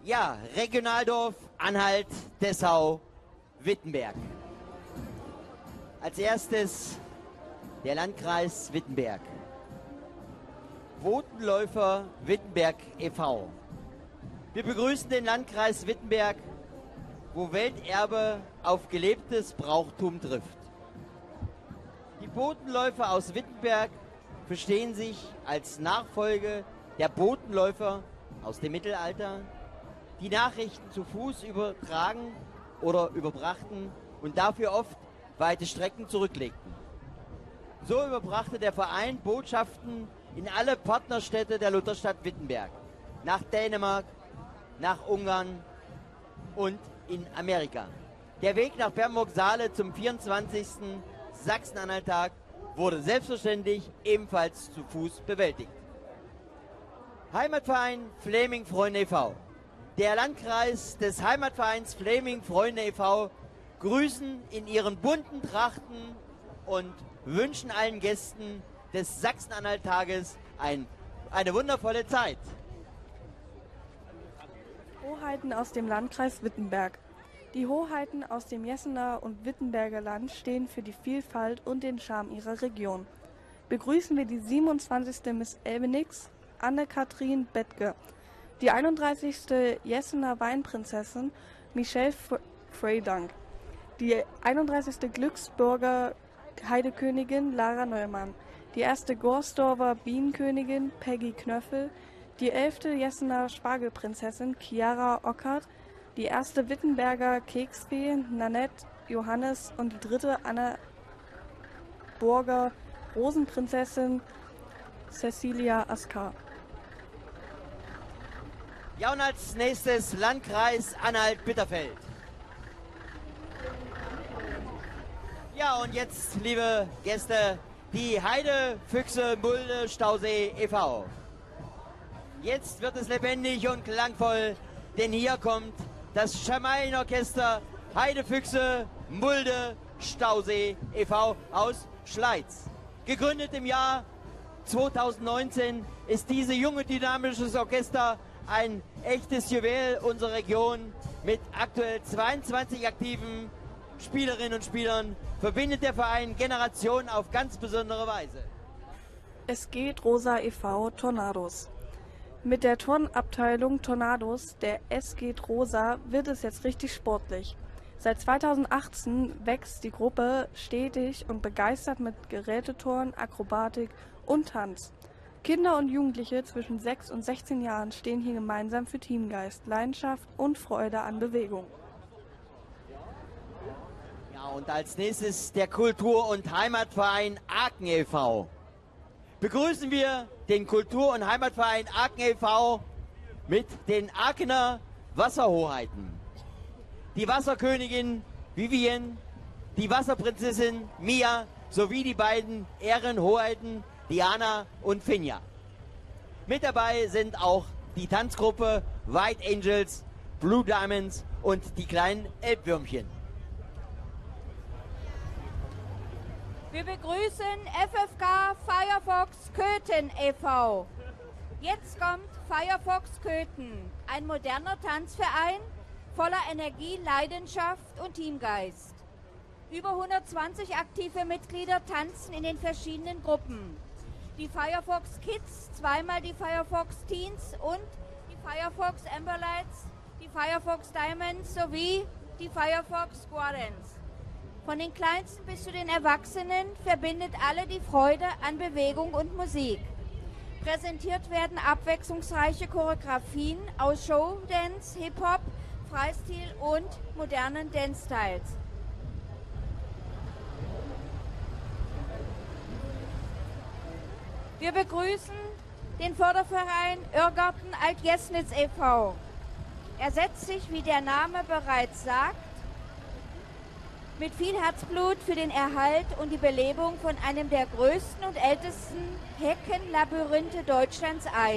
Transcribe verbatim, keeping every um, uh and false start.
Ja, Regionaldorf Anhalt, Dessau, Wittenberg. Als erstes der Landkreis Wittenberg. Botenläufer Wittenberg e V Wir begrüßen den Landkreis Wittenberg, wo Welterbe auf gelebtes Brauchtum trifft. Die Botenläufer aus Wittenberg verstehen sich als Nachfolge der Botenläufer aus dem Mittelalter, die Nachrichten zu Fuß übertragen oder überbrachten und dafür oft weite Strecken zurücklegten. So überbrachte der Verein Botschaften in alle Partnerstädte der Lutherstadt Wittenberg, nach Dänemark, nach Ungarn und in Amerika. Der Weg nach Bernburg-Saale zum vierundzwanzigsten Sachsen-Anhalt-Tag wurde selbstverständlich ebenfalls zu Fuß bewältigt. Heimatverein Fläming-Freunde e V Der Landkreis des Heimatvereins Fläming-Freunde e V grüßen in ihren bunten Trachten und wünschen allen Gästen des Sachsen-Anhalt-Tages ein, eine wundervolle Zeit. Hoheiten aus dem Landkreis Wittenberg. Die Hoheiten aus dem Jessener und Wittenberger Land stehen für die Vielfalt und den Charme ihrer Region. Begrüßen wir die siebenundzwanzigste Miss Elbenix, Anne-Kathrin Bettke, die einunddreißigste Jessener Weinprinzessin Michelle Freydank, die einunddreißigste Glücksburger Heidekönigin Lara Neumann, die erste Gorsdorfer Bienenkönigin Peggy Knöffel, die elfte Jessener Spargelprinzessin Chiara Ockert, die erste Wittenberger Keksfee Nanette Johannes und die dritte Annaburger Rosenprinzessin Cecilia Askar. Ja, und als nächstes Landkreis Anhalt-Bitterfeld. Ja, und jetzt, liebe Gäste, die Heidefüchse Mulde Stausee e V Jetzt wird es lebendig und klangvoll, denn hier kommt das Schamainorchester Heidefüchse Mulde Stausee e V aus Schleiz. Gegründet im Jahr zweitausendneunzehn ist dieses junge dynamisches Orchester ein echtes Juwel unserer Region. Mit aktuell zweiundzwanzig aktiven Spielerinnen und Spielern verbindet der Verein Generationen auf ganz besondere Weise. Es geht Rosa e V Tornados. Mit der Turnabteilung Tornados der Es geht Rosa wird es jetzt richtig sportlich. Seit zweitausendachtzehn wächst die Gruppe stetig und begeistert mit Geräteturnen, Akrobatik und Tanz. Kinder und Jugendliche zwischen sechs und sechzehn Jahren stehen hier gemeinsam für Teamgeist, Leidenschaft und Freude an Bewegung. Ja, und als nächstes der Kultur- und Heimatverein Aachen e V Begrüßen wir den Kultur- und Heimatverein Aachen e V mit den Aachener Wasserhoheiten. Die Wasserkönigin Vivienne, die Wasserprinzessin Mia sowie die beiden Ehrenhoheiten Diana und Finja. Mit dabei sind auch die Tanzgruppe White Angels, Blue Diamonds und die kleinen Elbwürmchen. Wir begrüßen F F K Firefox Köthen e V Jetzt kommt Firefox Köthen, ein moderner Tanzverein voller Energie, Leidenschaft und Teamgeist. Über hundertzwanzig aktive Mitglieder tanzen in den verschiedenen Gruppen. Die Firefox Kids, zweimal die Firefox Teens und die Firefox Amberlights, die Firefox Diamonds sowie die Firefox Squadrons. Von den Kleinsten bis zu den Erwachsenen verbindet alle die Freude an Bewegung und Musik. Präsentiert werden abwechslungsreiche Choreografien aus Showdance, Hip-Hop, Freistil und modernen Dance-Styles. Wir begrüßen den Förderverein Irrgarten Alt-Jesnitz e V Er setzt sich, wie der Name bereits sagt, mit viel Herzblut für den Erhalt und die Belebung von einem der größten und ältesten Heckenlabyrinthe Deutschlands ein.